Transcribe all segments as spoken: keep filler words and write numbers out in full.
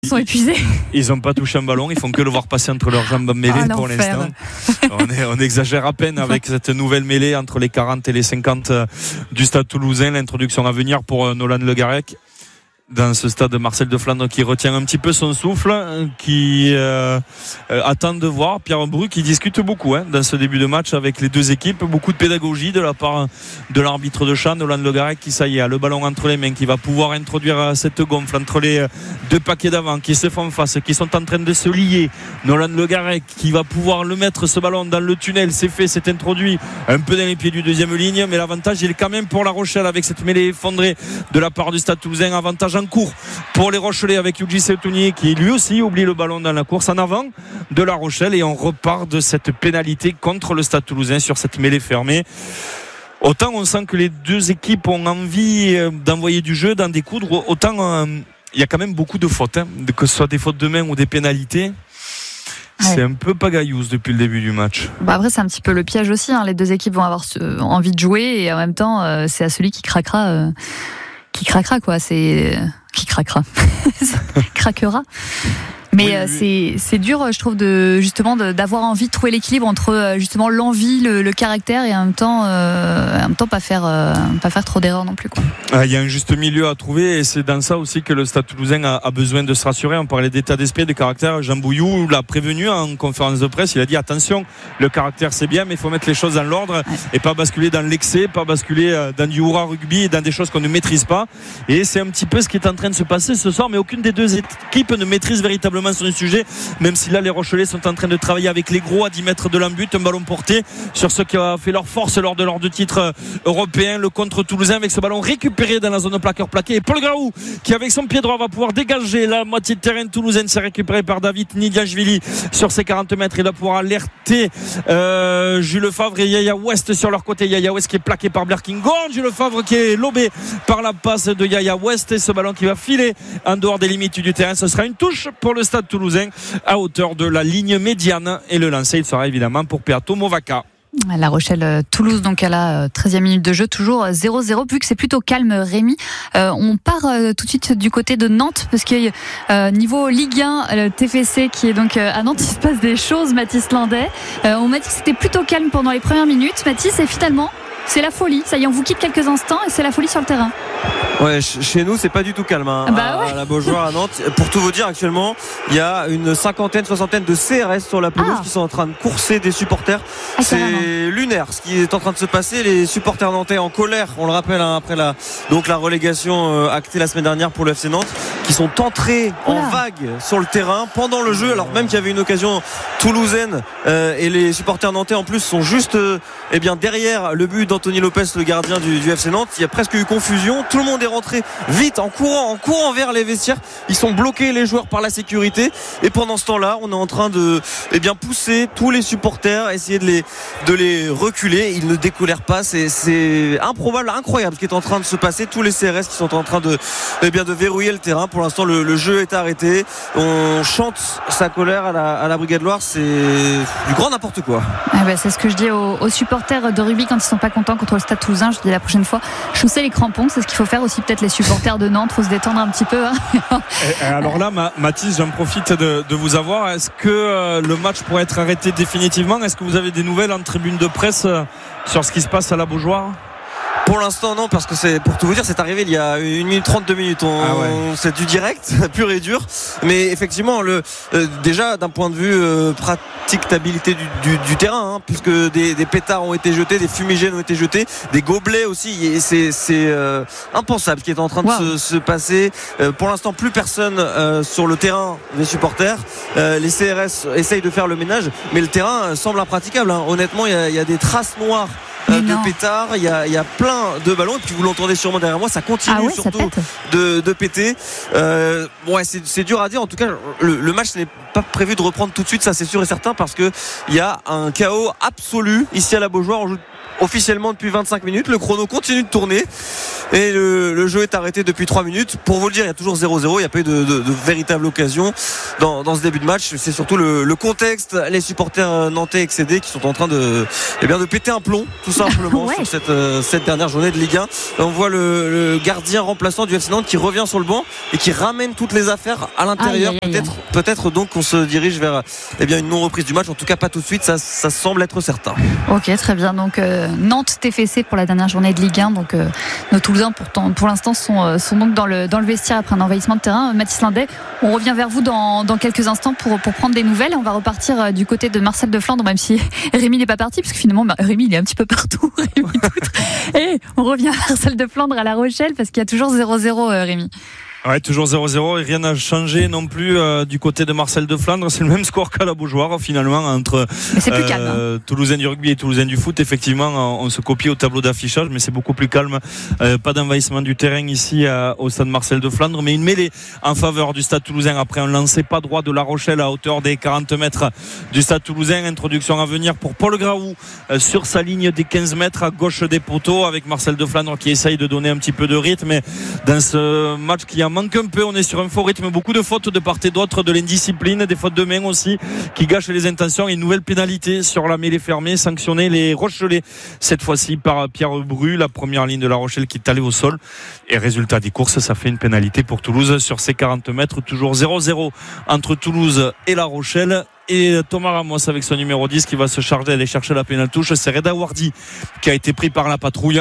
Ils sont épuisés. Ils n'ont pas touché un ballon, ils font que le voir passer entre leurs jambes mêlées oh, pour l'instant. on, est, on exagère à peine avec cette nouvelle mêlée entre les quarante et les cinquante du Stade Toulousain. L'introduction à venir pour Nolan Le Garec dans ce stade de Marcel de Flandre qui retient un petit peu son souffle, qui euh, euh, attend de voir Pierre Bru qui discute beaucoup hein, dans ce début de match avec les deux équipes, beaucoup de pédagogie de la part de l'arbitre de champ, Nolan Le Garec, qui ça y est a le ballon entre les mains, qui va pouvoir introduire cette gonfle entre les deux paquets d'avant qui se font face, qui sont en train de se lier. Nolan Le Garec qui va pouvoir le mettre ce ballon dans le tunnel, c'est fait, c'est introduit un peu dans les pieds du deuxième ligne, mais l'avantage il est quand même pour La Rochelle avec cette mêlée effondrée de la part du Stade Toulousain. Avantage en cours pour les Rochelais avec Yuji Seotouni qui lui aussi oublie le ballon dans la course en avant de La Rochelle, et on repart de cette pénalité contre le Stade Toulousain sur cette mêlée fermée. Autant on sent que les deux équipes ont envie d'envoyer du jeu, d'en découdre, autant euh, il y a quand même beaucoup de fautes hein, que ce soit des fautes de main ou des pénalités. Ouais. C'est un peu pagailleuse depuis le début du match. Bah après c'est un petit peu le piège aussi hein. Les deux équipes vont avoir envie de jouer et en même temps euh, c'est à celui qui craquera euh, qui craquera quoi. C'est qui craquera craquera. Mais oui, euh, oui. c'est c'est dur, je trouve, de justement de, d'avoir envie de trouver l'équilibre entre justement l'envie, le, le caractère, et en même temps, euh, en même temps pas faire euh, pas faire trop d'erreurs non plus quoi. Ah, il y a un juste milieu à trouver, et c'est dans ça aussi que le Stade Toulousain a, a besoin de se rassurer. On parlait d'état d'esprit, de caractère. Jean Bouillou l'a prévenu en conférence de presse. Il a dit attention, le caractère c'est bien, mais il faut mettre les choses dans l'ordre ouais. et pas basculer dans l'excès, pas basculer dans du hurrah rugby et dans des choses qu'on ne maîtrise pas. Et c'est un petit peu ce qui est en train de se passer ce soir. Mais aucune des deux équipes ne maîtrise véritablement sur le sujet, même si là les Rochelais sont en train de travailler avec les gros à dix mètres de l'embut, un ballon porté sur ce qui a fait leur force lors de leurs deux titres européens, le contre toulousain, avec ce ballon récupéré dans la zone plaqueur plaqué, et Paul Graou qui avec son pied droit va pouvoir dégager la moitié de terrain toulousaine. C'est récupéré par David Nidiashvili sur ses quarante mètres. Il va pouvoir alerter euh, Jules Favre et Yaya West sur leur côté. Yaya West qui est plaqué par Blair Kinghorn, Jules Favre qui est lobé par la passe de Yaya West, et ce ballon qui va filer en dehors des limites du terrain. Ce sera une touche pour le Stade Toulousain à hauteur de la ligne médiane, et le lancer il sera évidemment pour Peato Movaca. La Rochelle-Toulouse donc à la treizième minute de jeu, toujours zéro zéro, vu que c'est plutôt calme. Rémi, euh, on part euh, tout de suite du côté de Nantes, parce que euh, niveau Ligue un, le T F C qui est donc euh, à Nantes, il se passe des choses. Mathis Landais, euh, on m'a dit que c'était plutôt calme pendant les premières minutes, Mathis, et finalement c'est la folie. Ça y est, on vous quitte quelques instants et c'est la folie sur le terrain. Ouais, chez nous c'est pas du tout calme hein, bah ouais. à, à la Beaujoire à Nantes. Pour tout vous dire, actuellement il y a une cinquantaine, soixantaine de C R S sur la pelouse ah. qui sont en train de courser des supporters. Ah, c'est carrément lunaire ce qui est en train de se passer. Les supporters nantais en colère, on le rappelle hein, après la, donc la relégation euh, actée la semaine dernière pour le F C Nantes, qui sont entrés oh en vague sur le terrain pendant le jeu, alors même qu'il y avait une occasion toulousaine euh, et les supporters nantais en plus sont juste euh, eh bien, derrière le but d'Anthony Lopez, le gardien du, du F C Nantes. Il y a presque eu confusion, tout le monde est rentré vite en courant, en courant vers les vestiaires. Ils sont bloqués les joueurs par la sécurité, et pendant ce temps-là on est en train de eh bien, pousser tous les supporters, essayer de les, de les reculer. Ils ne décolèrent pas, c'est, c'est improbable, incroyable ce qui est en train de se passer. Tous les C R S qui sont en train de, eh bien, de verrouiller le terrain. Pour l'instant le, le jeu est arrêté, on chante sa colère à la, à la Brigade Loire, c'est du grand n'importe quoi. Ah bah, c'est ce que je dis aux, aux supporters de rugby quand ils sont pas contents contre le Stade Toulousain. Je dis la prochaine fois, chausser les crampons, c'est ce qu'il faut faire aussi. Peut-être les supporters de Nantes, faut se détendre un petit peu hein. Et alors là Mathis, j'en profite de, de vous avoir. Est-ce que euh, le match pourrait être arrêté définitivement? Est-ce que vous avez des nouvelles en tribune de presse euh, sur ce qui se passe à la Beaujoire? Pour l'instant non, parce que c'est, pour tout vous dire, c'est arrivé il y a une minute trente, deux minutes. On, ah ouais. C'est du direct pur et dur. Mais effectivement, le, euh, déjà d'un point de vue euh, praticabilité du, du, du terrain, hein, puisque des, des pétards ont été jetés, des fumigènes ont été jetés, des gobelets aussi. Et c'est, c'est euh, impensable ce qui est en train de wow. se, se passer. Euh, pour l'instant, plus personne euh, sur le terrain des supporters. Euh, les C R S essayent de faire le ménage, mais le terrain semble impraticable. Hein. Honnêtement, il y, y a des traces noires de pétards, il y, a, il y a plein de ballons, et puis vous l'entendez sûrement derrière moi, ça continue ah ouais, surtout ça de, de péter. Euh, ouais, c'est, c'est dur à dire. En tout cas, le, le match n'est pas prévu de reprendre tout de suite, ça c'est sûr et certain, parce que il y a un chaos absolu ici à la Beaujoire. On joue officiellement depuis vingt-cinq minutes, le chrono continue de tourner et le, le jeu est arrêté depuis trois minutes. Pour vous le dire, il y a toujours zéro zéro, il n'y a pas eu de, de, de véritable occasion dans, dans ce début de match. C'est surtout le, le contexte, les supporters nantais excédés qui sont en train de, eh bien, de péter un plomb tout simplement ouais. sur cette, euh, cette dernière journée de Ligue un. On voit le, le gardien remplaçant du F C Nantes qui revient sur le banc et qui ramène toutes les affaires à l'intérieur. Aïe, aïe, aïe. Peut-être, peut-être donc qu'on se dirige vers eh bien, une non-reprise du match, en tout cas pas tout de suite, ça, ça semble être certain. Ok, très bien, donc euh, Nantes T F C pour la dernière journée de Ligue un. Donc euh, nos Toulousains pourtant, pour l'instant sont, euh, sont donc dans le, dans le vestiaire après un envahissement de terrain. Mathis Lindet, on revient vers vous dans, dans quelques instants pour, pour prendre des nouvelles. On va repartir euh, du côté de Marcel de Flandre, même si Rémi n'est pas parti, parce que finalement bah, Rémi il est un petit peu partout. Rémi Et on revient à Marcel de Flandre à La Rochelle parce qu'il y a toujours zéro zéro euh, Rémi. Ouais, toujours zéro zéro et rien n'a changé non plus euh, du côté de Marcel de Flandre. C'est le même score qu'à la Beaujoire finalement entre euh, calme, hein. Toulousain du rugby et Toulousain du foot. Effectivement, on se copie au tableau d'affichage, mais c'est beaucoup plus calme. Euh, pas d'envahissement du terrain ici euh, au stade Marcel de Flandre, mais une mêlée en faveur du stade toulousain après un lancer pas droit de La Rochelle à hauteur des quarante mètres du stade toulousain. Introduction à venir pour Paul Graou euh, sur sa ligne des quinze mètres à gauche des poteaux, avec Marcel de Flandre qui essaye de donner un petit peu de rythme. Mais dans ce match qui a manque un peu, on est sur un faux rythme, beaucoup de fautes de part et d'autre, de l'indiscipline, des fautes de main aussi qui gâchent les intentions, et une nouvelle pénalité sur la mêlée fermée, sanctionnée les Rochelais cette fois-ci par Pierre Bru, la première ligne de La Rochelle qui est allée au sol, et résultat des courses, ça fait une pénalité pour Toulouse sur ces quarante mètres, toujours zéro zéro entre Toulouse et La Rochelle. Et Thomas Ramos avec son numéro dix qui va se charger d'aller chercher la pénale touche. C'est Reda Wardi qui a été pris par la patrouille.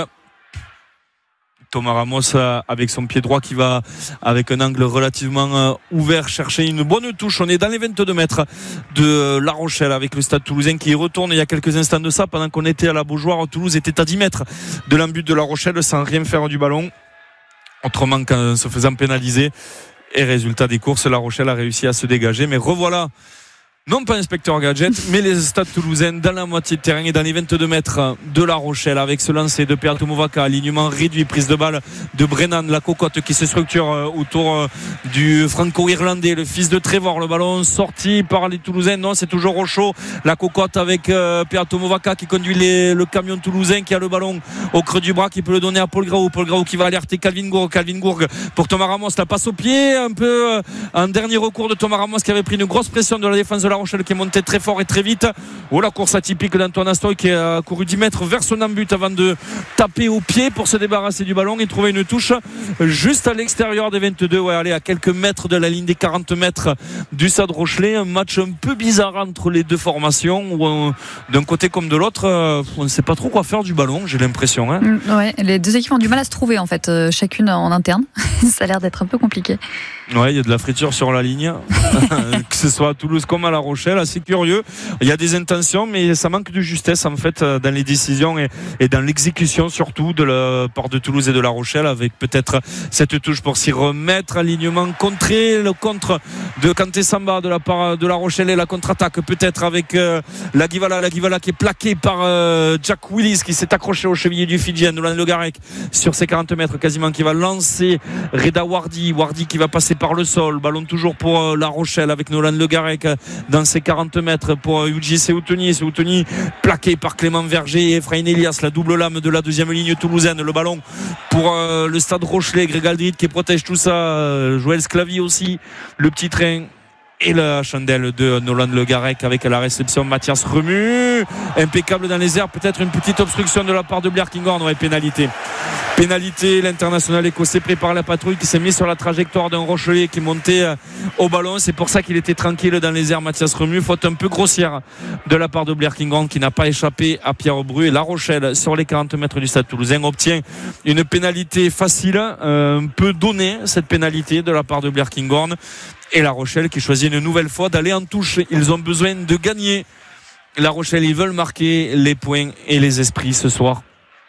Thomas Ramos avec son pied droit qui va avec un angle relativement ouvert chercher une bonne touche. On est dans les vingt-deux mètres de La Rochelle avec le stade toulousain qui retourne il y a quelques instants de ça, pendant qu'on était à la Beaujoire. Toulouse était à dix mètres de l'embut de La Rochelle sans rien faire du ballon, autrement qu'en se faisant pénaliser. Et résultat des courses, La Rochelle a réussi à se dégager. Mais revoilà, non pas inspecteur gadget, mais les stades toulousains dans la moitié de terrain et dans les vingt-deux mètres de La Rochelle, avec ce lancer de Peato Movaca, alignement réduit, prise de balle de Brennan, la cocotte qui se structure autour du franco-irlandais, le fils de Trevor. Le ballon sorti par les Toulousains, non, c'est toujours au chaud, la cocotte avec euh, Peato Movaca qui conduit les, le camion toulousain, qui a le ballon au creux du bras, qui peut le donner à Paul Graou. Paul Graou qui va alerter Calvin Gourg, Calvin Gourg pour Thomas Ramos, la passe au pied, un peu euh, un dernier recours de Thomas Ramos qui avait pris une grosse pression de la défense de La Rochelle, qui est monté très fort et très vite. Oh, la course atypique d'Antoine Astoy qui a couru dix mètres vers son embut avant de taper au pied pour se débarrasser du ballon et trouver une touche juste à l'extérieur des vingt-deux. Ouais, allez, à quelques mètres de la ligne des quarante mètres du stade Rochelais. Un match un peu bizarre entre les deux formations où on, d'un côté comme de l'autre, on ne sait pas trop quoi faire du ballon, j'ai l'impression. Hein. Ouais, les deux équipes ont du mal à se trouver en fait, euh, chacune en interne. Ça a l'air d'être un peu compliqué. Ouais, il y a de la friture sur la ligne, que ce soit à Toulouse comme à La Rochelle, assez curieux. Il y a des intentions, mais ça manque de justesse en fait dans les décisions et, et dans l'exécution surtout de la part de Toulouse et de La Rochelle, avec peut-être cette touche pour s'y remettre, alignement contré, le contre de Kanté Samba de la part de La Rochelle et la contre-attaque peut-être avec euh, la Guivala, la Guivala qui est plaquée par euh, Jack Willis qui s'est accroché au cheville du Fidjien, Nolan Le Garec sur ses quarante mètres quasiment, qui va lancer Reda Wardi, Wardi qui va passer par le sol, ballon toujours pour euh, La Rochelle avec Nolan Le Garec dans ses quarante mètres pour Yuji Seoutoni. Seoutoni plaqué par Clément Verger et Efraïn Elias, la double lame de la deuxième ligne toulousaine. Le ballon pour euh, le stade Rochelais, Greg Aldrit qui protège tout ça, euh, Joël Sclavy aussi, le petit train et la chandelle de Nolan Le Garec avec à la réception Mathias Remu, impeccable dans les airs, peut-être une petite obstruction de la part de Blair Kinghorn. Ouais, pénalité pénalité l'international écossais prépare la patrouille qui s'est mis sur la trajectoire d'un Rochelais qui montait au ballon, c'est pour ça qu'il était tranquille dans les airs, Mathias Remu. Faute un peu grossière de la part de Blair Kinghorn qui n'a pas échappé à Pierre Bru, et La Rochelle sur les quarante mètres du stade toulousain obtient une pénalité facile, un peu donnée cette pénalité de la part de Blair Kinghorn, et La Rochelle qui choisit une nouvelle fois d'aller en touche. Ils ont besoin de gagner. La Rochelle, ils veulent marquer les points et les esprits ce soir.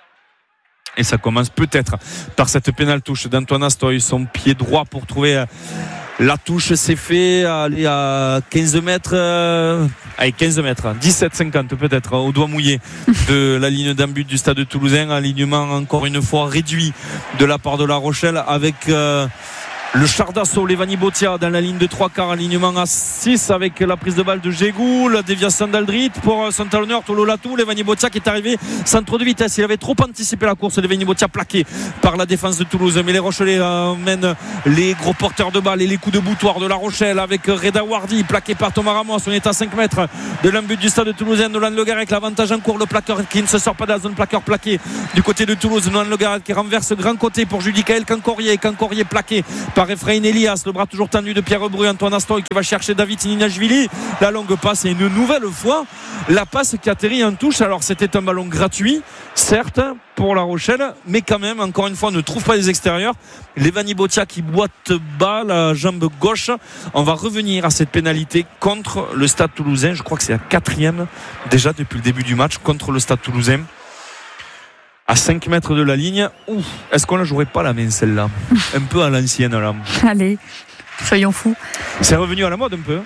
Et ça commence peut-être par cette pénale touche d'Antoine Astoy, son pied droit pour trouver la touche. C'est fait, aller à quinze mètres, euh, allez, quinze mètres, dix-sept cinquante peut-être, au doigt mouillé de la ligne d'embut du stade toulousain. Alignement encore une fois réduit de la part de La Rochelle avec euh, le char d'assaut, Levani Botia dans la ligne de trois quarts, alignement à six avec la prise de balle de Jégou, la déviation d'Aldrit pour son talonneur Tolo Latou. Levani Botia qui est arrivé sans trop de vitesse, il avait trop anticipé la course. Levani Botia plaqué par la défense de Toulouse, mais les Rochelais emmènent les gros porteurs de balle et les coups de boutoir de La Rochelle avec Reda Wardi plaqué par Thomas Ramos. On est à cinq mètres de l'embut du stade toulousain. Nolan Le Garec, l'avantage en cours, le plaqueur qui ne se sort pas de la zone, plaqueur plaqué du côté de Toulouse. Nolan Le Garec qui renverse grand côté pour Judicaël Cancorier, Cancorier plaqué par Efraïn Elias, le bras toujours tendu de Pierre Bru. Antoine Astoy qui va chercher David Ninashvili, la longue passe et une nouvelle fois la passe qui atterrit en touche. Alors c'était un ballon gratuit certes pour La Rochelle, mais quand même encore une fois on ne trouve pas les extérieurs. Levani Botia qui boite bas la jambe gauche. On va revenir à cette pénalité contre le Stade Toulousain. Je crois que c'est la quatrième déjà depuis le début du match contre le Stade Toulousain. À cinq mètres de la ligne. Ouf, est-ce qu'on la jouerait pas la main celle-là? Un peu à l'ancienne là. Allez, soyons fous. C'est revenu à la mode un peu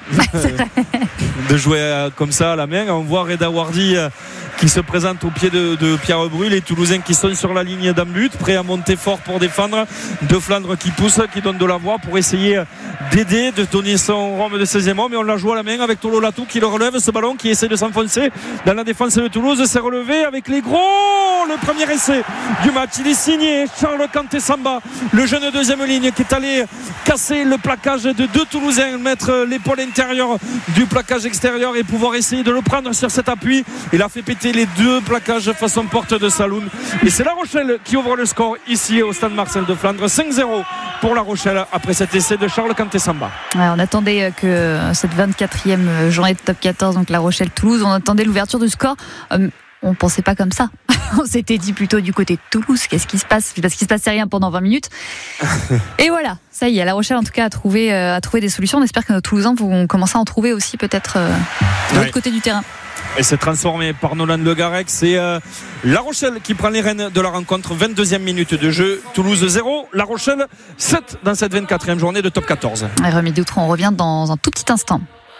de jouer comme ça à la main. On voit Reda Wardi qui se présente au pied de, de Pierre Bru. Les Toulousains qui sont sur la ligne d'embut, prêts à monter fort pour défendre. De Flandre qui pousse, qui donne de la voix pour essayer d'aider, de donner son rhum de seizième homme. Et on la joue à la main avec Tolo Latou qui le relève, ce ballon qui essaie de s'enfoncer dans la défense de Toulouse. C'est relevé avec les gros. Le premier essai du match, il est signé Charles Kanté Samba, le jeune deuxième ligne qui est allé casser le plaquage de deux Toulousains, mettre l'épaule intérieure du plaquage extérieur et pouvoir essayer de le prendre sur cet appui. Il a fait péter les deux plaquages façon porte de Saloun. Et c'est La Rochelle qui ouvre le score ici au stade Marcel de Flandre. cinq zéro pour La Rochelle après cet essai de Charles Kanté Samba. Ouais, on attendait que cette vingt-quatrième journée de top quatorze, donc La Rochelle-Toulouse, on attendait l'ouverture du score. Euh, on ne pensait pas comme ça. On s'était dit plutôt du côté de Toulouse, qu'est-ce qui se passe? Parce qu'il ne se passait rien pendant vingt minutes. Et voilà, ça y est, La Rochelle en tout cas a trouvé, euh, a trouvé des solutions. On espère que nos Toulousains vont commencer à en trouver aussi peut-être euh, de l'autre ouais. côté du terrain. Et c'est transformé par Nolan Le Garec. C'est euh, La Rochelle qui prend les rênes de la rencontre. vingt-deuxième minute de jeu. Toulouse zéro, La Rochelle sept dans cette vingt-quatrième journée de top quatorze. Et Rémi Doutron, on revient dans un tout petit instant.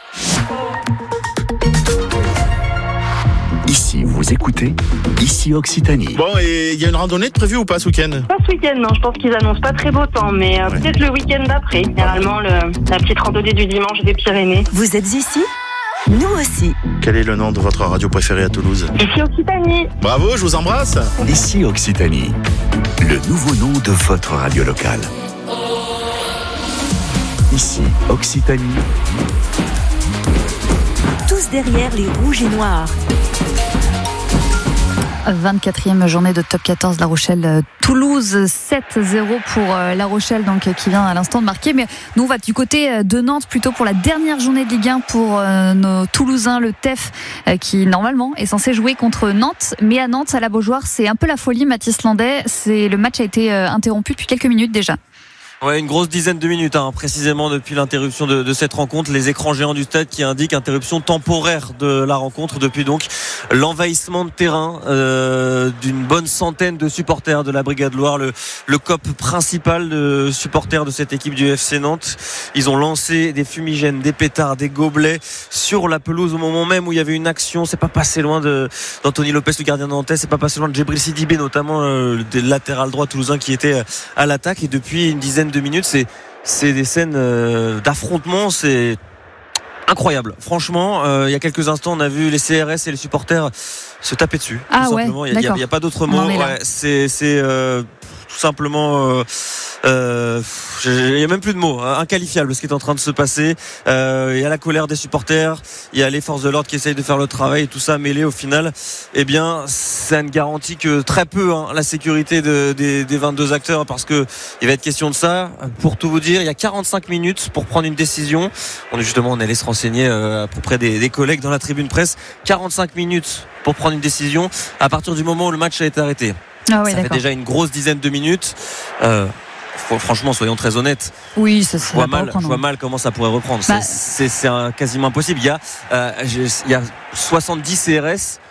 Ici, vous écoutez Ici Occitanie. Bon, et il y a une randonnée de prévue ou pas ce week-end? Pas ce week-end, non. Je pense qu'ils annoncent pas très beau temps, mais euh, ouais. peut-être le week-end d'après. Généralement, le, la petite randonnée du dimanche des Pyrénées. Vous êtes ici? Nous aussi. Quel est le nom de votre radio préférée à Toulouse? Ici Occitanie. Bravo, je vous embrasse. Ici Occitanie, le nouveau nom de votre radio locale. Ici Occitanie. Tous derrière les rouges et noirs. vingt-quatrième journée de top quatorze, La Rochelle Toulouse, sept zéro pour La Rochelle donc, qui vient à l'instant de marquer. Mais nous on va du côté de Nantes plutôt pour la dernière journée de Ligue un pour nos Toulousains, le T E F qui normalement est censé jouer contre Nantes, mais à Nantes, à la Beaujoire, c'est un peu la folie. Mathis Landais, c'est, le match a été interrompu depuis quelques minutes déjà. Ouais, une grosse dizaine de minutes, hein, précisément depuis l'interruption de, de cette rencontre. Les écrans géants du stade qui indiquent interruption temporaire de la rencontre depuis donc l'envahissement de terrain euh, d'une bonne centaine de supporters de la Brigade Loire, le, le C O P principal de supporters de cette équipe du F C Nantes. Ils ont lancé des fumigènes, des pétards, des gobelets sur la pelouse au moment même où il y avait une action. C'est pas passé loin de, d'Anthony Lopez, le gardien nantais. C'est pas passé loin de Djibril Sidibé, notamment euh, le latéral droit toulousain qui était à l'attaque. Et depuis une dizaine de minutes, c'est, c'est des scènes euh, d'affrontement, c'est incroyable. Franchement, euh, il y a quelques instants, on a vu les C R S et les supporters se taper dessus. Ah tout ouais, simplement. Il n'y a, a, a pas d'autre mot. Ouais, c'est, c'est euh, tout simplement. Euh, Euh, il n'y a même plus de mots, hein, inqualifiable ce qui est en train de se passer. Euh, il y a la colère des supporters, il y a les forces de l'ordre qui essayent de faire le travail et tout ça mêlé au final. Eh bien, ça ne garantit que très peu hein, la sécurité de, des, des vingt-deux acteurs parce que il va être question de ça. Pour tout vous dire, il y a quarante-cinq minutes pour prendre une décision. On est justement, on est allé se renseigner euh, à peu près des, des collègues dans la tribune presse. quarante-cinq minutes pour prendre une décision à partir du moment où le match a été arrêté. Ah oui, ça d'accord. fait déjà une grosse dizaine de minutes. Euh, Franchement, soyons très honnêtes. Oui, ça se je vois mal. Je vois mal comment ça pourrait reprendre. Bah, c'est, c'est, c'est un, quasiment impossible. Il y a, euh, il y a soixante-dix C R S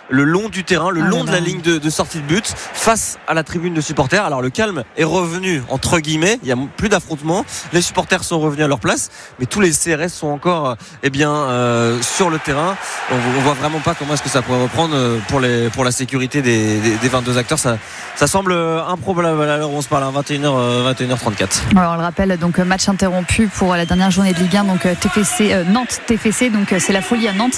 le long du terrain, le ah long là de la là. ligne de, de sortie de but, face à la tribune de supporters. Alors le calme est revenu, entre guillemets, il n'y a plus d'affrontement, les supporters sont revenus à leur place, mais tous les C R S sont encore eh bien, euh, sur le terrain. On ne voit vraiment pas comment est-ce que ça pourrait reprendre pour, les, pour la sécurité des, des, des vingt-deux acteurs. Ça, ça semble improbable à l'heure où on se parle, à vingt et une heures trente-quatre. Alors, on le rappelle, donc match interrompu pour la dernière journée de Ligue un, donc T F C, euh, Nantes T F C, donc c'est la folie à Nantes.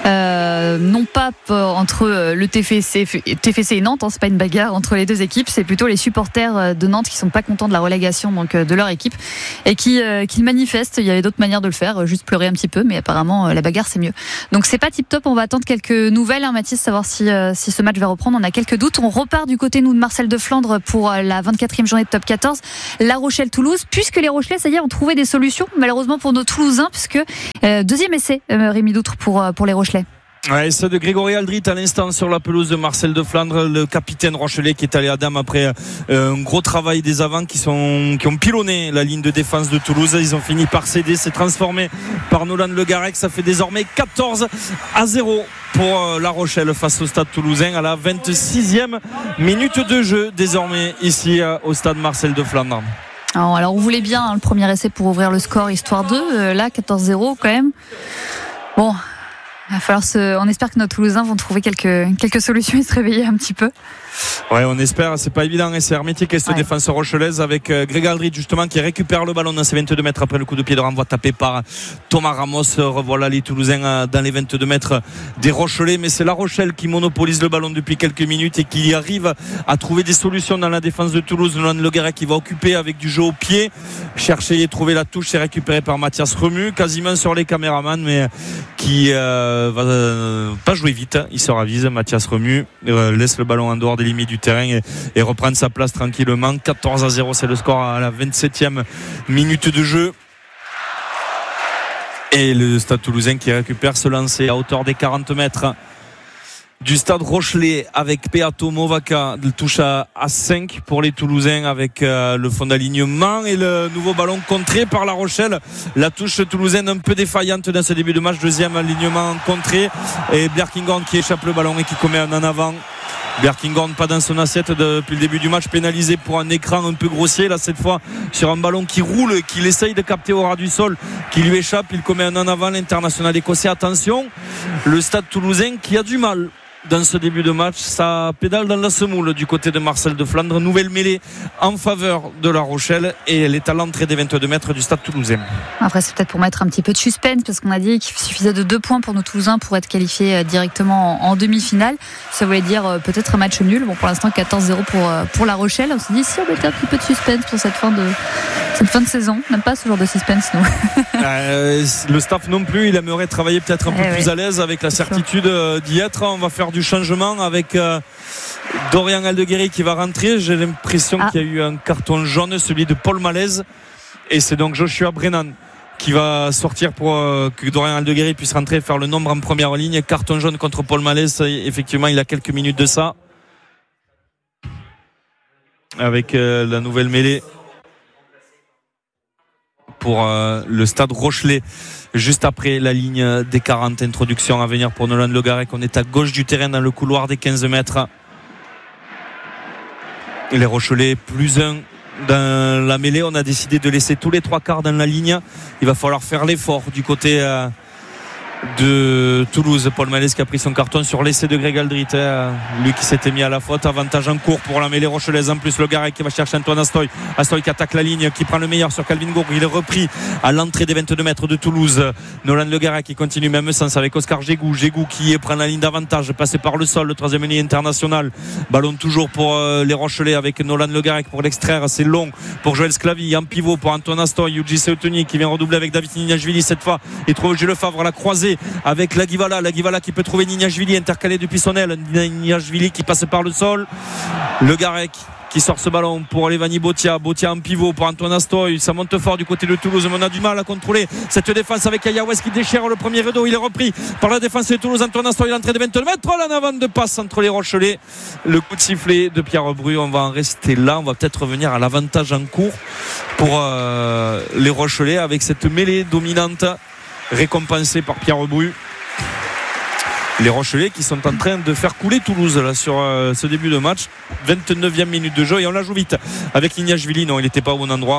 Euh, non pas entre le T F C, T F C et Nantes, hein, c'est pas une bagarre entre les deux équipes, c'est plutôt les supporters de Nantes qui sont pas contents de la relégation donc de leur équipe et qui, euh, qui manifestent. Il y avait d'autres manières de le faire, juste pleurer un petit peu, mais apparemment la bagarre c'est mieux. Donc c'est pas tip top. On va attendre quelques nouvelles, hein, Mathis, savoir si, euh, si ce match va reprendre. On a quelques doutes. On repart du côté nous de Marcel de Flandre pour la vingt-quatrième journée de top quatorze. La Rochelle-Toulouse, puisque les Rochelais, ça y est, ont trouvé des solutions, malheureusement pour nos Toulousains, puisque euh, deuxième essai, euh, Rémi Doutre pour, euh, pour les Rochelais. Ouais, ça de Grégory Aldrit à l'instant sur la pelouse de Marcel de Flandre, le capitaine rochelais qui est allé à dame après euh, un gros travail des avants qui sont qui ont pilonné la ligne de défense de Toulouse. Ils ont fini par céder, c'est transformé par Nolan Le Garec. Ça fait désormais quatorze à zéro pour euh, La Rochelle face au Stade Toulousain à la vingt-sixième minute de jeu désormais ici euh, au Stade Marcel de Flandre. Alors, alors on voulait bien hein, le premier essai pour ouvrir le score histoire deux, euh, là quatorze zéro quand même. Bon, il va falloir se... on espère que nos Toulousains vont trouver quelques, quelques solutions et se réveiller un petit peu. Ouais, on espère, c'est pas évident et c'est hermétique et cette ouais. défense rochelaise avec euh, Greg Aldrit justement qui récupère le ballon dans ses vingt-deux mètres après le coup de pied de renvoi tapé par Thomas Ramos. Revoilà les Toulousains euh, dans les vingt-deux mètres des Rochelais, mais c'est La Rochelle qui monopolise le ballon depuis quelques minutes et qui arrive à trouver des solutions dans la défense de Toulouse. Nolan Le Garec qui va occuper avec du jeu au pied, chercher et trouver la touche, c'est récupéré par Mathias Remu, quasiment sur les caméramans, mais qui euh, va euh, pas jouer vite, il se ravise. Mathias Remu euh, laisse le ballon en dehors des limites du terrain et, et reprendre sa place tranquillement. Quatorze à zéro, c'est le score à la vingt-septième minute de jeu. Et le Stade Toulousain qui récupère ce lancer à hauteur des quarante mètres du Stade Rochelais avec Peato Movaca. Il touche à, à cinq pour les Toulousains avec euh, le fond d'alignement et le nouveau ballon contré par La Rochelle. La touche toulousaine un peu défaillante dans ce début de match. Deuxième alignement contré et Bjerkingård qui échappe le ballon et qui commet un en avant. Bjerkingård pas dans son assiette depuis le début du match, pénalisé pour un écran un peu grossier là cette fois sur un ballon qui roule, qu'il essaye de capter au ras du sol, qui lui échappe. Il commet un en avant, l'international écossais. Attention, le Stade Toulousain qui a du mal dans ce début de match, ça pédale dans la semoule du côté de Marcel de Flandre. Nouvelle mêlée en faveur de La Rochelle et elle est à l'entrée des vingt-deux mètres du Stade Toulousain. Après c'est peut-être pour mettre un petit peu de suspense parce qu'on a dit qu'il suffisait de deux points pour nos Toulousains pour être qualifiés directement en, en demi-finale. Ça voulait dire peut-être un match nul. Bon, pour l'instant quatorze zéro pour, pour La Rochelle. On s'est dit si on mettait un petit peu de suspense pour cette fin de, cette fin de saison. On n'aime pas ce genre de suspense nous. euh, le staff non plus, il aimerait travailler peut-être un peu eh plus oui. à l'aise avec la certitude d'y être. On va faire du changement avec euh, Dorian Aldeguerri qui va rentrer. J'ai l'impression ah. qu'il y a eu un carton jaune, celui de Paul Malaise, et c'est donc Joshua Brennan qui va sortir pour euh, que Dorian Aldeguerri puisse rentrer et faire le nombre en première ligne. Carton jaune contre Paul Malaise, effectivement il a quelques minutes de ça avec euh, la nouvelle mêlée pour euh, le Stade Rochelais. Juste après la ligne des quarante, introduction à venir pour Nolan Le Garec. On est à gauche du terrain dans le couloir des quinze mètres. Et les Rochelais plus un dans la mêlée. On a décidé de laisser tous les trois quarts dans la ligne. Il va falloir faire l'effort du côté euh, de Toulouse. Paul Malaise qui a pris son carton sur l'essai de Greg Aldrit, hein, lui qui s'était mis à la faute. Avantage en cours pour la mêlée rochelaise. En plus Le Garec qui va chercher Antoine Astoy. Astoy qui attaque la ligne, qui prend le meilleur sur Calvin Gourg. Il est repris à l'entrée des vingt-deux mètres de Toulouse. Nolan Le Garec qui continue même sens avec Oscar Gégou. Gégou qui prend la ligne d'avantage, passé par le sol, le troisième ligne international. Ballon toujours pour euh, les Rochelais avec Nolan Le Garec pour l'extraire. C'est long pour Joël Sclavy en pivot pour Antoine Astoy. Yuji Seutoni qui vient redoubler avec David Nignashvili cette fois. Il trouve Gilles Lefebvre à la croisée avec Laguivala, Laguivala qui peut trouver Nignashvili intercalé depuis son aile. Nignashvili qui passe par le sol. Le Garec qui sort ce ballon pour Levani Botia. Botia en pivot pour Antoine Astoy. Ça monte fort du côté de Toulouse, mais on a du mal à contrôler cette défense avec Ayaouès qui déchire le premier rideau. Il est repris par la défense de Toulouse. Antoine Astoy, l'entrée de vingt-deux mètres. En avant de passe entre les Rochelais. Le coup de sifflet de Pierre Bru. On va en rester là. On va peut-être revenir à l'avantage en cours pour euh, les Rochelais avec cette mêlée dominante récompensée par Pierre Bru. les Rochelais qui sont en train de faire couler Toulouse là, sur euh, ce début de match. vingt-neuvième minute de jeu et on la joue vite avec Nignashvili. Non, il n'était pas au bon endroit.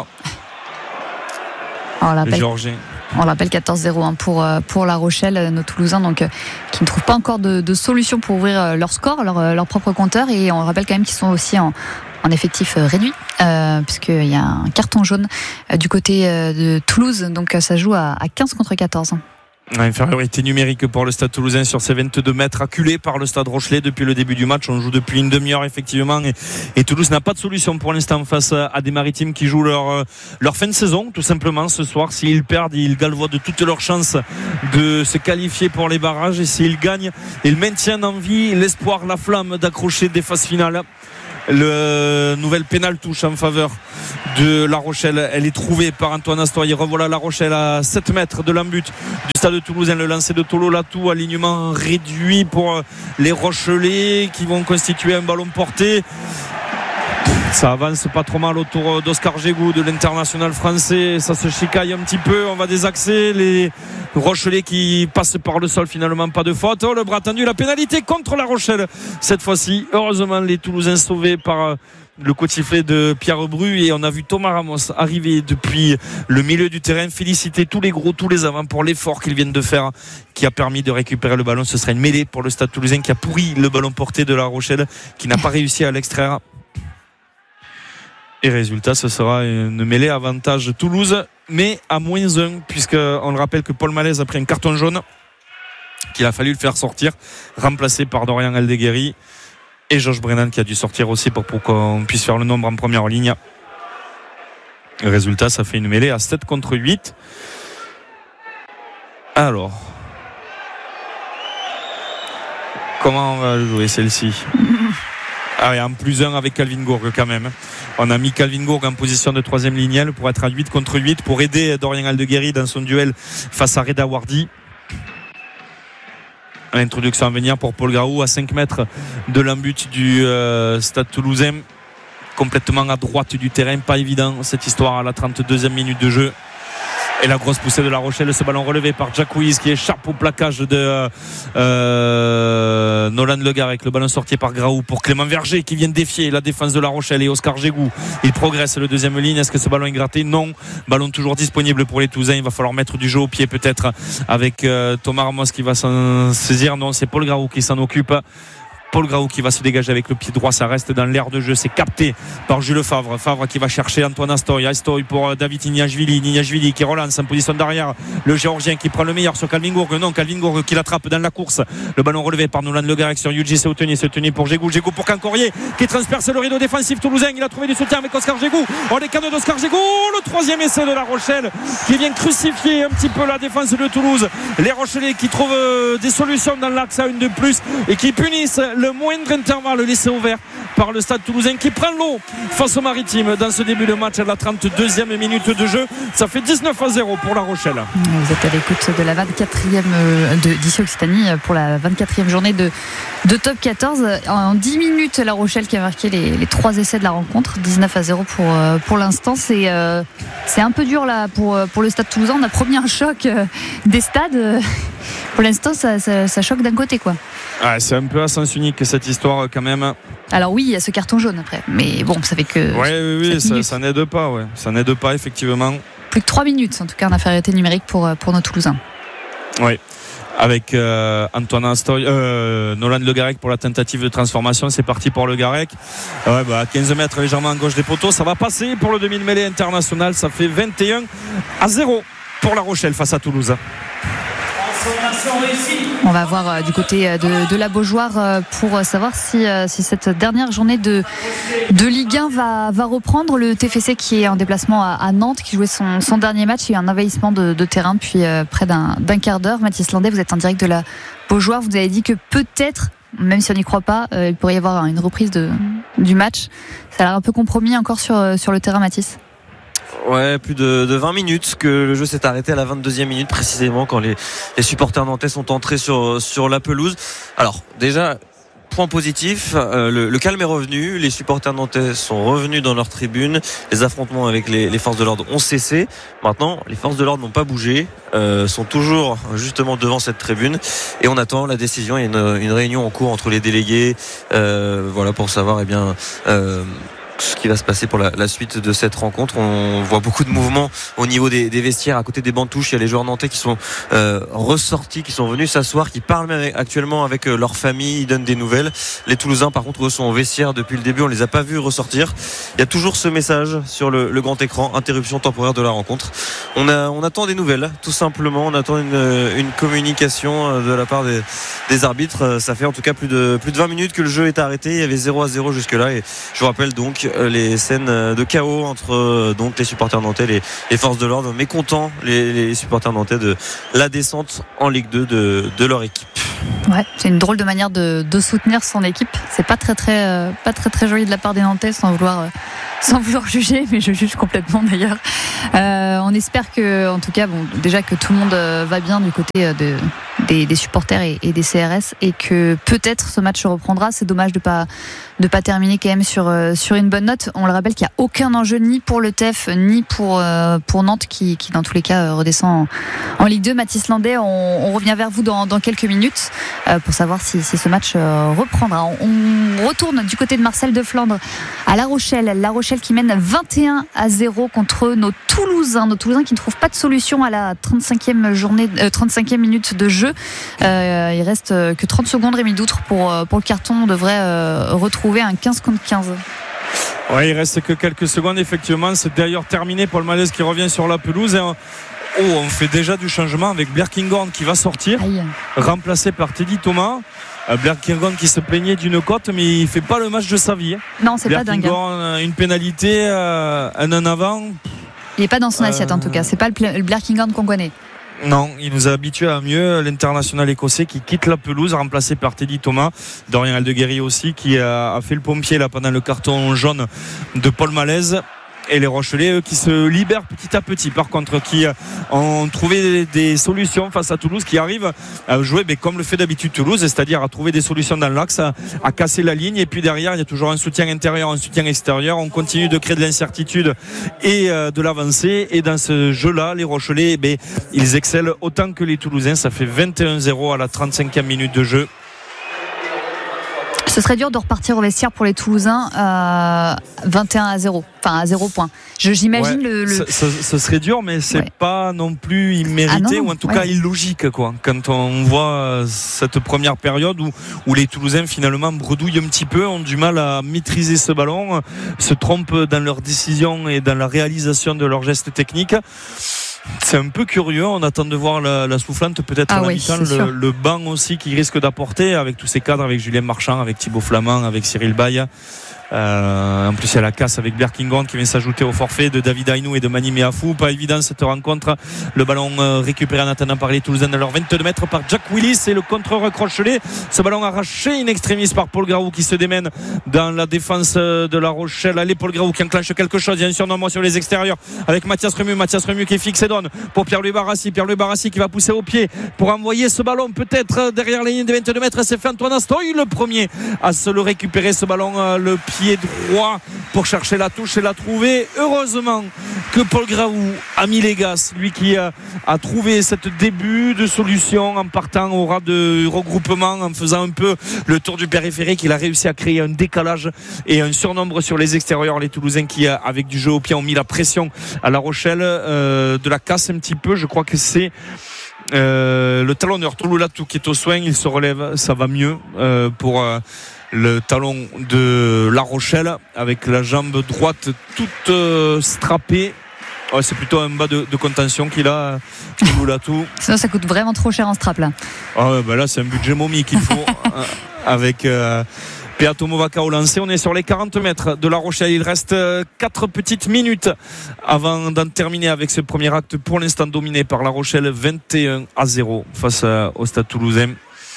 On l'appelle, Géorgien. on l'appelle quatorze zéro hein, pour, pour La Rochelle, nos Toulousains donc, euh, qui ne trouvent pas encore de, de solution pour ouvrir leur score, leur, leur propre compteur. Et on rappelle quand même qu'ils sont aussi en, en effectif réduit, euh, puisqu'il y a un carton jaune euh, du côté euh, de Toulouse. Donc euh, ça joue à, à quinze contre quatorze. Infériorité numérique pour le Stade Toulousain sur ses vingt-deux mètres, acculé par le Stade Rochelais depuis le début du match. On joue depuis une demi-heure effectivement et, et Toulouse n'a pas de solution pour l'instant face à des Maritimes qui jouent leur, leur fin de saison tout simplement ce soir. S'ils perdent, ils galvaudent toutes leurs chances de se qualifier pour les barrages, et s'ils gagnent, ils maintiennent en vie l'espoir, la flamme d'accrocher des phases finales. Le nouvelle pénal touche en faveur de La Rochelle. Elle est trouvée par Antoine Astoy. Revoilà La Rochelle à sept mètres de l'embut du Stade Toulousain. Le lancer de Tolo Latou, alignement réduit pour les Rochelais qui vont constituer un ballon porté. Ça avance pas trop mal autour d'Oscar Gégou, de l'international français. Ça se chicaille un petit peu. On va désaxer les Rochelais qui passent par le sol. Finalement, pas de faute. Oh, le bras tendu, la pénalité contre La Rochelle. Cette fois-ci, heureusement, les Toulousains sauvés par le coup de sifflet de Pierre Bru. Et on a vu Thomas Ramos arriver depuis le milieu du terrain, féliciter tous les gros, tous les avants pour l'effort qu'ils viennent de faire, qui a permis de récupérer le ballon. Ce serait une mêlée pour le Stade Toulousain qui a pourri le ballon porté de La Rochelle, qui n'a pas réussi à l'extraire. Et résultat, ce sera une mêlée avantage Toulouse, mais à moins un, puisqu'on le rappelle que Paul Malaise a pris un carton jaune, qu'il a fallu le faire sortir, remplacé par Dorian Aldeguerri, et Josh Brennan qui a dû sortir aussi pour, pour qu'on puisse faire le nombre en première ligne. Le résultat, ça fait une mêlée à sept contre huit. Alors, comment on va jouer celle-ci? Ah oui, en plus un avec Calvin Gourgue quand même. On a mis Calvin Gourgue en position de troisième lignelle pour être à huit contre huit, pour aider Dorian Aldeguerri dans son duel face à Reda Wardi. L'introduction à venir pour Paul Graou à cinq mètres de l'embut du euh, Stade Toulousain, complètement à droite du terrain. Pas évident cette histoire à la trente-deuxième minute de jeu. Et la grosse poussée de La Rochelle, ce ballon relevé par Jack Wies qui échappe au plaquage de euh, Nolan Legarec. Le ballon sorti par Graou pour Clément Verger qui vient défier la défense de La Rochelle et Oscar Gégou. Il progresse le deuxième ligne. Est-ce que ce ballon est gratté? Non. Ballon toujours disponible pour les Toulousains. Il va falloir mettre du jeu au pied peut-être avec euh, Thomas Ramos qui va s'en saisir. Non, c'est Paul Graou qui s'en occupe. Paul Graou qui va se dégager avec le pied droit, ça reste dans l'air de jeu, c'est capté par Jules Favre. Favre qui va chercher Antoine Astoy. Astoy pour David Nignashvili. Nignashvili qui relance en position d'arrière. Le Géorgien qui prend le meilleur sur Calvin Gourgue. Non, Calvin Gourgue qui l'attrape dans la course. Le ballon relevé par Nolan Legarec sur Yuji Seoutenier. Seoutenier pour Gégou. Gégou pour Cancorier qui transperce le rideau défensif toulousain. Il a trouvé du soutien avec Oscar Gégou. On est canot d'Oscar Gégou. Le troisième essai de La Rochelle qui vient crucifier un petit peu la défense de Toulouse. Les Rochelais qui trouvent des solutions dans l'axe à une de plus et qui punissent le moindre intervalle laissé ouvert par le Stade Toulousain qui prend l'eau face aux Maritimes dans ce début de match à la trente-deuxième minute de jeu. Ça fait dix-neuf à zéro pour La Rochelle. Vous êtes à l'écoute de la vingt-quatrième de, d'ici Occitanie pour la vingt-quatrième journée de, de Top quatorze. En dix minutes, La Rochelle qui a marqué les, les trois essais de la rencontre. dix-neuf à zéro pour, pour l'instant. C'est, euh, c'est un peu dur là pour, pour le Stade Toulousain. On a promis un choc des stades. Pour l'instant, ça, ça, ça choque d'un côté, quoi. Ah, c'est un peu à sens unique cette histoire quand même. Alors oui, il y a ce carton jaune après, mais bon, ça fait que. Ouais, oui, oui, ça, ça n'aide pas, ouais. Ça n'aide pas effectivement. Plus que trois minutes, en tout cas, en infériorité numérique pour pour nos Toulousains. Oui. Avec euh, Antoine Astoy, euh, Nolan Legarec pour la tentative de transformation. C'est parti pour Legarec. Ouais, bah, quinze mètres légèrement à gauche des poteaux. Ça va passer pour le demi-mêlée international. Ça fait vingt et un à zéro pour La Rochelle face à Toulouse. On va voir euh, du côté de, de la Beaujoire euh, pour savoir si, euh, si cette dernière journée de, de Ligue un va, va reprendre. Le T F C qui est en déplacement à, à Nantes, qui jouait son, son dernier match. Il y a eu un envahissement de, de terrain puis euh, près d'un, d'un quart d'heure. Mathis Landais, vous êtes en direct de la Beaujoire. Vous avez dit que peut-être, même si on n'y croit pas, euh, il pourrait y avoir une reprise de, du match. Ça a l'air un peu compromis encore sur, sur le terrain, Mathis. Ouais, plus de, de vingt minutes que le jeu s'est arrêté à la vingt-deuxième minute précisément quand les, les supporters nantais sont entrés sur, sur la pelouse. Alors déjà, point positif, euh, le, le calme est revenu, les supporters nantais sont revenus dans leur tribune, les affrontements avec les, les forces de l'ordre ont cessé. Maintenant, les forces de l'ordre n'ont pas bougé, euh, sont toujours justement devant cette tribune et on attend la décision. Il y a une, une réunion en cours entre les délégués, euh, voilà, pour savoir eh bien euh, ce qui va se passer pour la, la suite de cette rencontre. On voit beaucoup de mouvements au niveau des, des vestiaires. À côté des bancs de touche, il y a les joueurs nantais qui sont euh, ressortis, qui sont venus s'asseoir, qui parlent même actuellement avec euh, leur famille, ils donnent des nouvelles. Les Toulousains, par contre, eux, sont au vestiaire depuis le début. On les a pas vus ressortir. Il y a toujours ce message sur le, le grand écran, interruption temporaire de la rencontre. On, a, on attend des nouvelles, tout simplement. On attend une, une communication de la part des, des arbitres. Ça fait en tout cas plus de, plus de vingt minutes que le jeu est arrêté. Il y avait zéro à zéro jusque-là. Et je vous rappelle donc les scènes de chaos entre donc les supporters nantais et les, les forces de l'ordre, mécontents les, les supporters nantais de la descente en Ligue deux de, de leur équipe. Ouais, c'est une drôle de manière de, de soutenir son équipe. C'est pas très très euh, pas très très joli de la part des Nantais, sans vouloir euh, sans vouloir juger, mais je juge complètement d'ailleurs. Euh, on espère que, en tout cas, bon, déjà que tout le monde euh, va bien du côté euh, de, des, des supporters et, et des C R S, et que peut-être ce match se reprendra. C'est dommage de pas de pas terminer quand même sur euh, sur une bonne note. On le rappelle qu'il y a aucun enjeu ni pour le T E F ni pour euh, pour Nantes qui qui dans tous les cas euh, redescend en, en Ligue deux. Mathis Landais, on, on revient vers vous dans dans quelques minutes euh, pour savoir si si ce match euh, reprendra. On, on retourne du côté de Marcel de Flandre à La Rochelle. La Rochelle qui mène vingt et un à zéro contre nos Toulousains, nos Toulousains qui ne trouvent pas de solution à la trente-cinquième journée, euh, trente-cinquième minute de jeu. Euh, il reste que trente secondes, Rémi Doutre, pour pour le carton. On devrait euh, retrouver un quinze contre quinze. Ouais, il reste que quelques secondes, effectivement. C'est d'ailleurs terminé pour le Malaise qui revient sur la pelouse. Et on... Oh, on fait déjà du changement avec Blerkinghorn qui va sortir, Aïe. remplacé par Teddy Thomas. Blerkinghorn qui se plaignait d'une cote, mais il fait pas le match de sa vie. Non, c'est pas dingue. Une pénalité, euh, un en avant. Il n'est pas dans son assiette euh... en tout cas. C'est pas le Blerkinghorn qu'on connaît. Non, il nous a habitués à mieux. L'international écossais qui quitte la pelouse, remplacé par Teddy Thomas. Dorian Aldeguerri aussi, qui a fait le pompier là pendant le carton jaune de Paul Malaise. Et les Rochelais, eux, qui se libèrent petit à petit, par contre, qui ont trouvé des, des solutions face à Toulouse, qui arrivent à jouer mais comme le fait d'habitude Toulouse, c'est-à-dire à trouver des solutions dans l'axe, à, à casser la ligne. Et puis derrière, il y a toujours un soutien intérieur, un soutien extérieur. On continue de créer de l'incertitude et euh, de l'avancée. Et dans ce jeu-là, les Rochelais, eh bien, ils excellent autant que les Toulousains. Ça fait vingt et un zéro à la trente-cinquième minute de jeu. Ce serait dur de repartir au vestiaire pour les Toulousains euh, vingt et un à zéro, enfin à zéro point. Je, j'imagine ouais, le, le... Ce, ce serait dur, mais c'est ouais. pas non plus immérité, ah non, ou en tout ouais. cas illogique, quoi. Quand on voit cette première période où, où les Toulousains finalement bredouillent un petit peu, ont du mal à maîtriser ce ballon, se trompent dans leurs décisions et dans la réalisation de leurs gestes techniques. C'est un peu curieux, on attend de voir la, la soufflante peut-être ah à la oui, mi-temps, le, le banc aussi qui risque d'apporter avec tous ces cadres, avec Julien Marchand, avec Thibaut Flamand, avec Cyril Baye. Euh, en plus il y a la casse avec Blerkinghorn qui vient s'ajouter au forfait de David Aynou et de Mani Meafou. Pas évident cette rencontre. Le ballon euh, récupéré en attendant par les Toulousains dans leur vingt-deux mètres par Jack Willis et le contreur Crochelais. Ce ballon arraché in extremis par Paul Graou qui se démène dans la défense de La Rochelle. Allez, Paul Graou qui enclenche quelque chose. Il y a un surnombre sur les extérieurs avec Mathias Remu. Mathias Remu qui est fixe et donne pour Pierre-Louis Barassi. Pierre-Louis Barassi qui va pousser au pied pour envoyer ce ballon peut-être derrière les lignes des vingt-deux mètres. C'est fait Antoine Astoy, le premier à se le récupérer, ce ballon, le pied droit pour chercher la touche et la trouver. Heureusement que Paul Graou a mis les gaz, lui qui a, a trouvé cette début de solution en partant au ras de regroupement, en faisant un peu le tour du périphérique. Il a réussi à créer un décalage et un surnombre sur les extérieurs. Les Toulousains qui, avec du jeu au pied, ont mis la pression à La Rochelle, euh, de la casse un petit peu. Je crois que c'est euh, le talonneur Touloulatou qui est au soin. Il se relève, ça va mieux euh, pour euh, le talon de La Rochelle avec la jambe droite toute euh, strappée. Ouais, c'est plutôt un bas de, de contention qu'il a, Touloulatou. Sinon ça coûte vraiment trop cher en strap là. Ah ouais, bah là c'est un budget momie qu'il faut avec euh, Peato Movaca au lancer. On est sur les quarante mètres de La Rochelle. Il reste quatre petites minutes avant d'en terminer avec ce premier acte, pour l'instant dominé par La Rochelle, vingt et un à zéro face au Stade Toulousain.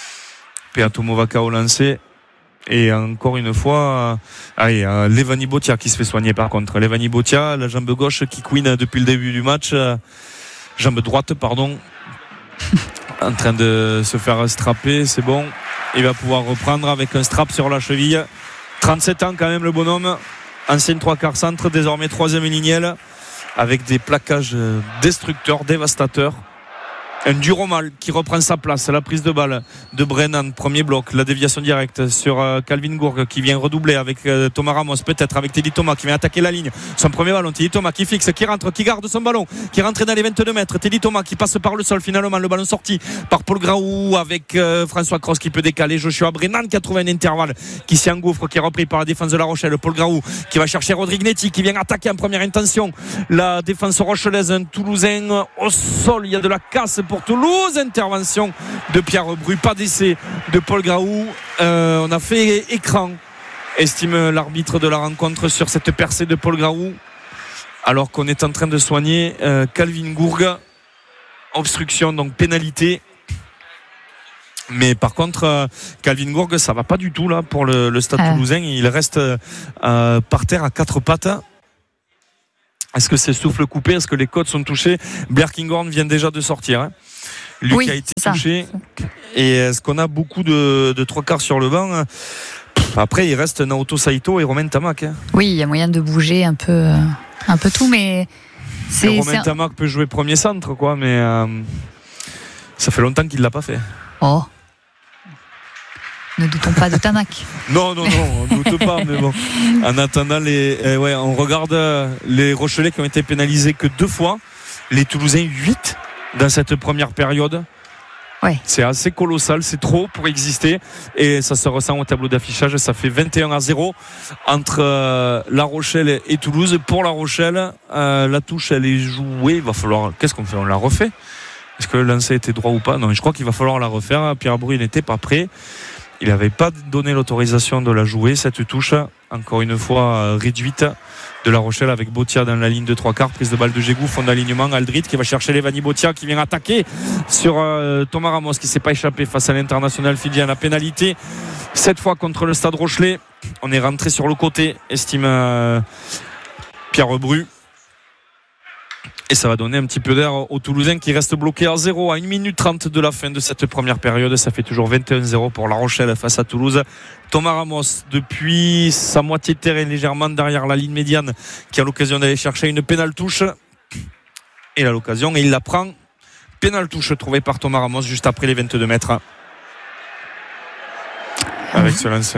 Peato Movaca au lancer. Et encore une fois, allez, euh, Levani Botia qui se fait soigner par contre. Levani Botia, la jambe gauche qui couine depuis le début du match. Euh, jambe droite, pardon. En train de se faire strapper, c'est bon. Il va pouvoir reprendre avec un strap sur la cheville. trente-sept ans quand même le bonhomme. Ancienne trois quarts centre, désormais troisième lignelle, avec des plaquages destructeurs, dévastateurs. Un Duromal qui reprend sa place, la prise de balle de Brennan, premier bloc, la déviation directe sur Calvin Gourgue qui vient redoubler avec Thomas Ramos, peut-être avec Teddy Thomas qui vient attaquer la ligne. Son premier ballon, Teddy Thomas qui fixe, qui rentre, qui garde son ballon, qui rentre dans les vingt-deux mètres. Teddy Thomas qui passe par le sol, finalement le ballon sorti par Paul Graou avec euh, François Cross qui peut décaler. Joshua Brennan qui a trouvé un intervalle, qui s'y engouffre, qui est repris par la défense de La Rochelle. Paul Graou qui va chercher Rodrigue Netti qui vient attaquer en première intention la défense rochelaise. Un Toulousain au sol, il y a de la casse pour Toulouse. Intervention de Pierre Bru, pas d'essai de Paul Graou. Euh, on a fait écran, estime l'arbitre de la rencontre, sur cette percée de Paul Graou, alors qu'on est en train de soigner euh, Calvin Gourgue. Obstruction, donc pénalité. Mais par contre, euh, Calvin Gourgue, ça va pas du tout là pour le, le Stade ah. Toulousain. Il reste euh, par terre à quatre pattes. Est-ce que c'est souffle coupé? Est-ce que les côtes sont touchées? Blair Kinghorn vient déjà de sortir, hein. Luc oui, a été touché. Et est-ce qu'on a beaucoup de, de trois quarts sur le banc? Après, il reste Naoto Saito et Romain Tamac, hein. Oui, il y a moyen de bouger un peu, euh, un peu tout, mais c'est, et Romain c'est... Tamac peut jouer premier centre, quoi, mais euh, ça fait longtemps qu'il l'a pas fait. Oh. Ne doutons pas de Tamac. non, non, non, on ne doute pas, mais bon. En attendant, les, eh ouais, on regarde les Rochelais qui ont été pénalisés que deux fois. Les Toulousains, huit dans cette première période. Ouais. C'est assez colossal, c'est trop pour exister. Et ça se ressent au tableau d'affichage. Ça fait vingt et un à zéro entre euh, La Rochelle et Toulouse. Pour La Rochelle, euh, la touche, elle est jouée. Il va falloir. Qu'est-ce qu'on fait? On la refait? Est-ce que le lancer était droit ou pas? Non, je crois qu'il va falloir la refaire. Pierre Bru n'était pas prêt. Il n'avait pas donné l'autorisation de la jouer, cette touche, encore une fois réduite, de La Rochelle, avec Botia dans la ligne de trois quarts. Prise de balle de Gégou, fond d'alignement, Aldrit qui va chercher Levani Botia qui vient attaquer sur euh, Thomas Ramos qui ne s'est pas échappé face à l'international fidjien. La pénalité, cette fois contre le Stade Rochelais. On est rentré sur le côté, estime euh, Pierre Bru. Et ça va donner un petit peu d'air aux Toulousains qui restent bloqués à zéro à une minute trente de la fin de cette première période. Ça fait toujours vingt et un zéro pour La Rochelle face à Toulouse. Thomas Ramos, depuis sa moitié de terrain, légèrement derrière la ligne médiane, qui a l'occasion d'aller chercher une pénale touche. Et il a l'occasion et il la prend. Pénale touche trouvée par Thomas Ramos juste après les vingt-deux mètres. Avec ce lance.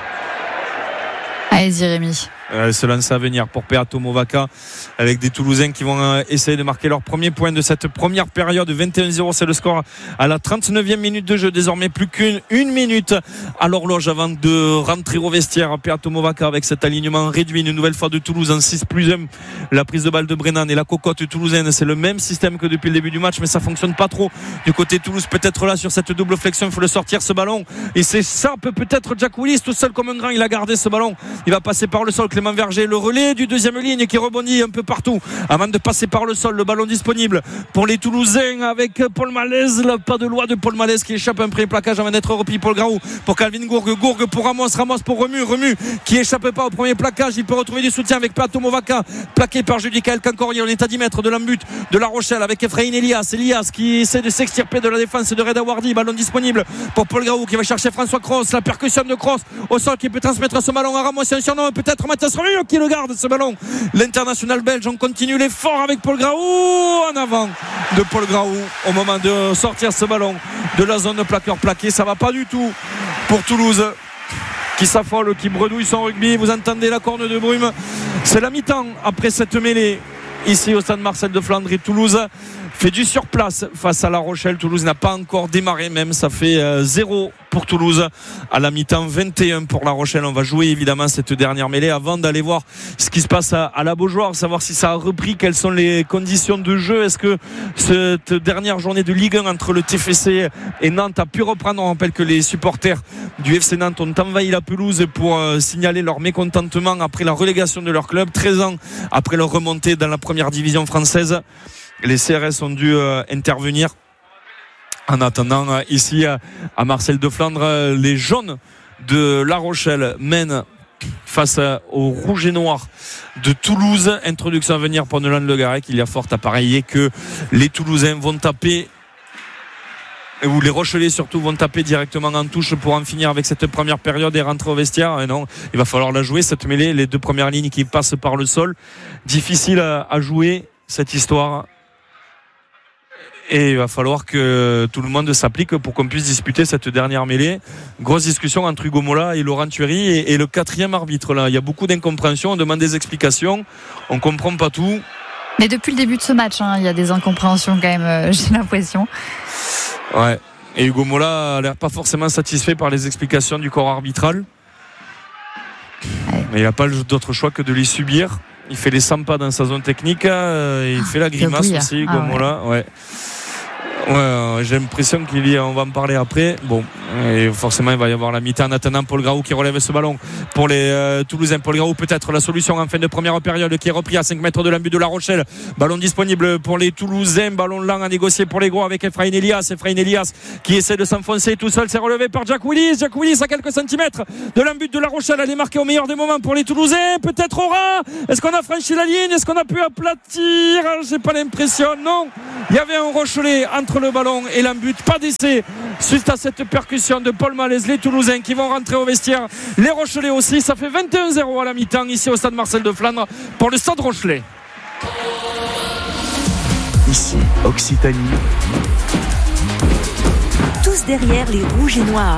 Allez-y Rémi. Euh, se lance à venir pour Peato Movaca, avec des Toulousains qui vont euh, essayer de marquer leur premier point de cette première période. Vingt et un zéro, c'est le score à la trente-neuvième minute de jeu. Désormais plus qu'une une minute à l'horloge avant de rentrer au vestiaire. Peato Movaca avec cet alignement réduit une nouvelle fois de Toulouse en six plus un. La prise de balle de Brennan et la cocotte toulousaine, c'est le même système que depuis le début du match, mais ça fonctionne pas trop du côté Toulouse. Peut-être là sur cette double flexion, il faut le sortir ce ballon, et c'est ça peut peut-être Jack Willis tout seul comme un grand. Il a gardé ce ballon, il va passer par le sol. Clément Verger, le relais du deuxième ligne qui rebondit un peu partout avant de passer par le sol. Le ballon disponible pour les Toulousains avec Paul Malaise, le pas de loi de Paul Malaise qui échappe un premier plaquage avant d'être repris. Paul Graou pour Calvin Gourgue, Gourgue pour Ramos, Ramos pour Remu, Remu qui échappe pas au premier plaquage. Il peut retrouver du soutien avec Peato Movaca, plaqué par Julie Kael Cancorier. On est à dix mètres de l'embut de La Rochelle avec Ephraim Elias, Elias qui essaie de s'extirper de la défense de Reda Wardi. Ballon disponible pour Paul Graou qui va chercher François Cross, la percussion de Cross au sol qui peut transmettre ce ballon à Ramos. C'est un surnom peut-être Mathias Remu qui le garde ce ballon. L'international belge, on continue l'effort avec Paul Graou, en avant de Paul Graou au moment de sortir ce ballon de la zone de plaqueur plaqué. Ça va pas du tout pour Toulouse qui s'affole, qui bredouille son rugby. Vous entendez la corne de brume, c'est la mi-temps après cette mêlée ici au stade Marcel de Flandre. Et Toulouse fait du surplace face à La Rochelle. Toulouse n'a pas encore démarré même, ça fait euh, zéro pour Toulouse à la mi-temps, vingt et un pour La Rochelle. On va jouer évidemment cette dernière mêlée avant d'aller voir ce qui se passe à, à la Beaujoire, savoir si ça a repris, quelles sont les conditions de jeu. Est-ce que cette dernière journée de Ligue un entre le T F C et Nantes a pu reprendre? On rappelle que les supporters du F C Nantes ont envahi la pelouse pour euh, signaler leur mécontentement après la relégation de leur club, treize ans après leur remontée dans la première division française. Les C R S ont dû euh, intervenir. En attendant, euh, ici euh, à Marcel de Flandre, euh, les jaunes de La Rochelle mènent face euh, aux rouges et noirs de Toulouse. Introduction à venir pour Nolan Le Garec. Il y a fort à parier que les Toulousains vont taper où les Rochelais surtout vont taper directement en touche pour en finir avec cette première période et rentrer au vestiaire. Et non, il va falloir la jouer cette mêlée, les deux premières lignes qui passent par le sol. Difficile à, à jouer cette histoire. Et il va falloir que tout le monde s'applique pour qu'on puisse disputer cette dernière mêlée. Grosse discussion entre Hugo Mola et Laurent Thuery et, et le quatrième arbitre là. Il y a beaucoup d'incompréhension, on demande des explications, on comprend pas tout. Mais depuis le début de ce match, hein, il y a des incompréhensions quand même, euh, j'ai l'impression. Ouais. Et Hugo Mola a l'air pas forcément satisfait par les explications du corps arbitral. Ouais. Mais il n'a pas d'autre choix que de les subir. Il fait les cent pas dans sa zone technique, euh, il ah, fait la grimace aussi, Hugo ah, Mola. Ouais. Ouais. Ouais, j'ai l'impression qu'il y a, on va en parler après. Bon, et forcément il va y avoir la mi-temps. En attendant, Paul Graou qui relève ce ballon pour les euh, Toulousains. Paul Graou peut-être la solution en fin de première période, qui est repris à cinq mètres de l'embut de La Rochelle. Ballon disponible pour les Toulousains, ballon lent à négocier pour les gros avec Efraïn Elias. Efraïn Elias qui essaie de s'enfoncer tout seul, c'est relevé par Jack Willis. Jack Willis à quelques centimètres de l'embut de La Rochelle. Elle est marquée au meilleur des moments pour les Toulousains. Peut-être Aura. Est-ce qu'on a franchi la ligne? Est-ce qu'on a pu aplatir? J'ai pas l'impression. Non, il y avait un Rochelais entre le ballon et l'embut, pas d'essai suite à cette percussion de Paul Malaise. Les Toulousains qui vont rentrer au vestiaire, les Rochelais aussi. Ça fait vingt et un zéro à la mi-temps ici au stade Marcel de Flandre pour le stade Rochelais. Ici Occitanie, tous derrière les rouges et noirs.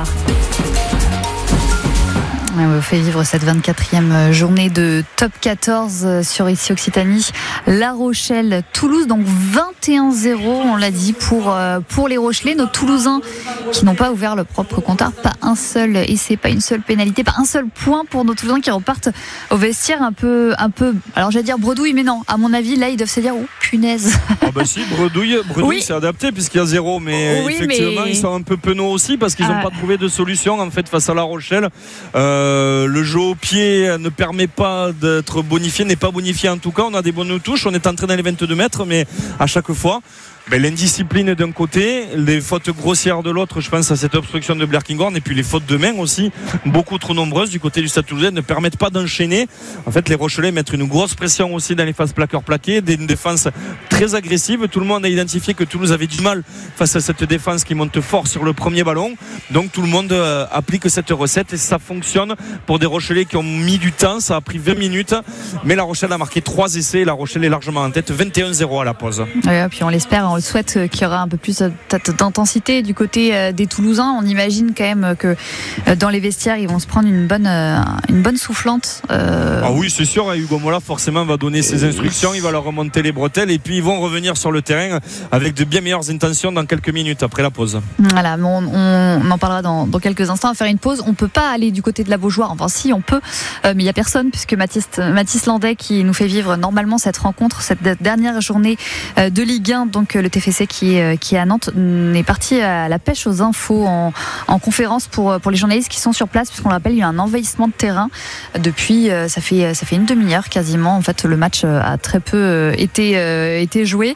On vous fait vivre cette vingt-quatrième journée de top quatorze sur ici Occitanie. La Rochelle, Toulouse, donc vingt et un zéro, on l'a dit, pour, pour les Rochelais. Nos Toulousains qui n'ont pas ouvert le propre compteur. Pas un seul essai, pas une seule pénalité, pas un seul point pour nos Toulousains qui repartent au vestiaire un peu, un peu, alors j'allais dire bredouille, mais non, à mon avis, là, ils doivent se dire, oh punaise. Ah bah si, bredouille, bredouille oui. C'est adapté puisqu'il y a zéro, mais oui, effectivement, mais... ils sont un peu penauds aussi parce qu'ils n'ont ah. pas trouvé de solution en fait face à La Rochelle. Euh, Euh, le jeu au pied ne permet pas d'être bonifié, n'est pas bonifié en tout cas. On a des bonnes touches, on est entré dans les vingt-deux mètres, mais à chaque fois ben, l'indiscipline d'un côté, les fautes grossières de l'autre, je pense à cette obstruction de Blair Kinghorn, et puis les fautes de main aussi, beaucoup trop nombreuses du côté du Stade Toulousain, ne permettent pas d'enchaîner. En fait, les Rochelais mettent une grosse pression aussi dans les phases plaqueurs-plaqués, une défense très agressive. Tout le monde a identifié que Toulouse avait du mal face à cette défense qui monte fort sur le premier ballon. Donc tout le monde euh, applique cette recette et ça fonctionne pour des Rochelais qui ont mis du temps. Ça a pris vingt minutes, mais La Rochelle a marqué trois essais. La Rochelle est largement en tête, vingt et un zéro à la pause. Ouais, puis on l'espère, on le souhaite qu'il y aura un peu plus d'intensité du côté des Toulousains. On imagine quand même que dans les vestiaires ils vont se prendre une bonne, une bonne soufflante. Euh... Ah oui, c'est sûr, Hugo Mola forcément va donner ses instructions, il va leur remonter les bretelles et puis ils vont revenir sur le terrain avec de bien meilleures intentions dans quelques minutes après la pause. Voilà, on, on en parlera dans, dans quelques instants. On va faire une pause. On peut pas aller du côté de la Beaujoire. Enfin si, on peut, euh, mais il y a personne puisque Mathis, Mathis Landais qui nous fait vivre normalement cette rencontre, cette dernière journée de Ligue un, donc le T F C qui est, qui est à Nantes, est parti à la pêche aux infos en, en conférence pour, pour les journalistes qui sont sur place, puisqu'on le rappelle, il y a eu un envahissement de terrain depuis, ça fait, ça fait une demi-heure quasiment. En fait, le match a très peu été, été joué.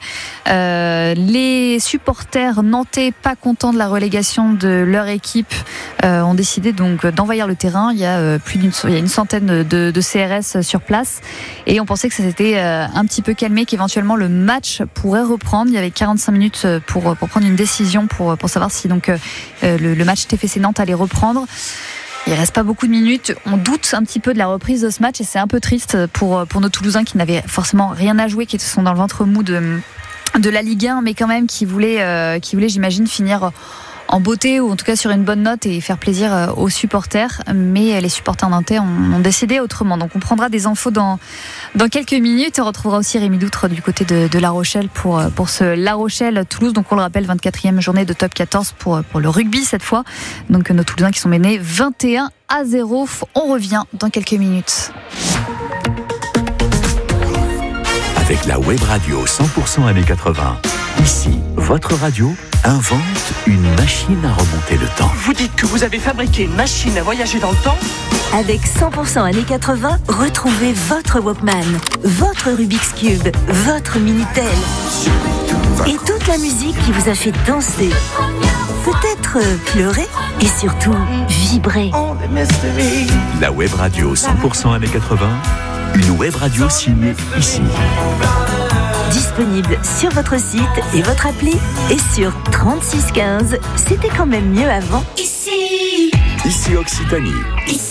Euh, les supporters nantais, pas contents de la relégation de leur équipe, euh, ont décidé donc d'envahir le terrain. Il y a plus d'une, il y a une centaine de, de C R S sur place et on pensait que ça s'était un petit peu calmé, qu'éventuellement le match pourrait reprendre. Il y avait quarante-cinq minutes pour, pour prendre une décision pour, pour savoir si donc, euh, le, le match T F C Nantes allait reprendre. Il reste pas beaucoup de minutes. On doute un petit peu de la reprise de ce match et c'est un peu triste pour, pour nos Toulousains qui n'avaient forcément rien à jouer, qui sont dans le ventre mou de, de la Ligue un, mais quand même qui voulaient, euh, qui voulaient j'imagine, finir en beauté ou en tout cas sur une bonne note et faire plaisir aux supporters, mais les supporters nantais ont, ont décidé autrement. Donc on prendra des infos dans, dans quelques minutes et on retrouvera aussi Rémi Doutre du côté de, de La Rochelle pour, pour ce La Rochelle-Toulouse. Donc on le rappelle, vingt-quatrième journée de top quatorze pour, pour le rugby cette fois. Donc nos Toulousains qui sont menés vingt et un à zéro. On revient dans quelques minutes. Avec la web radio cent pour cent années quatre-vingts, ici, votre radio invente une machine à remonter le temps. Vous dites que vous avez fabriqué une machine à voyager dans le temps ? Avec cent pour cent années quatre-vingts, retrouvez votre Walkman, votre Rubik's Cube, votre Minitel et toute la musique qui vous a fait danser, peut-être pleurer et surtout vibrer. La web radio cent pour cent années quatre-vingts, une web radio signée ici. Disponible sur votre site et votre appli et sur trente-six quinze. C'était quand même mieux avant. Ici Occitanie.